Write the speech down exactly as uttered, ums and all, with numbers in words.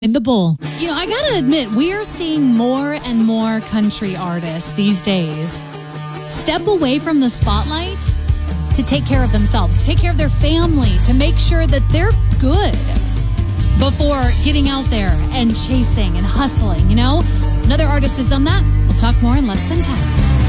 In the bowl. You know, I gotta admit, we are seeing more and more country artists these days step away from the spotlight to take care of themselves, to take care of their family, to make sure that they're good before getting out there and chasing and hustling, you know? Another artist has done that. We'll talk more in less than ten.